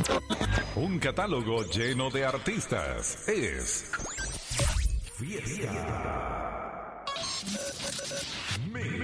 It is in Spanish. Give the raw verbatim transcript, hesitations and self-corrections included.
Un catálogo lleno de artistas. Es Fiesta Mix.